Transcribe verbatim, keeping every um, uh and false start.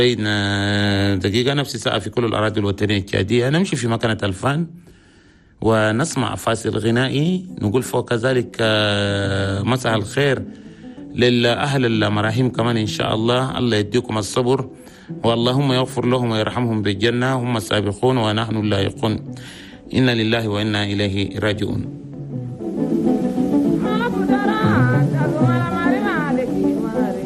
بين دقيقة نفس ساعة في كل الأراضي الوطنية التشادية. نمشي في مكنة الفان ونسمع فاصل غنائي، نقول فوق ذلك مساء الخير للأهل المراحيم كمان إن شاء الله. الله يديكم الصبر واللهم يغفر لهم ويرحمهم بالجنة، هم السابقون ونحن اللاحقون. إنا لله وإنا إليه راجعون.